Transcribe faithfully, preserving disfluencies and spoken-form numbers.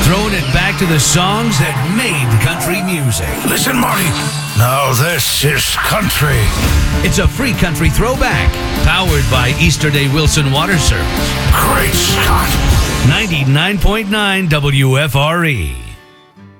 Throwing it back to the songs that made country music. Listen, Marty. Now this is country. It's a free country throwback, powered by Easterday Wilson Water Service. Great Scott. ninety-nine point nine W F R E.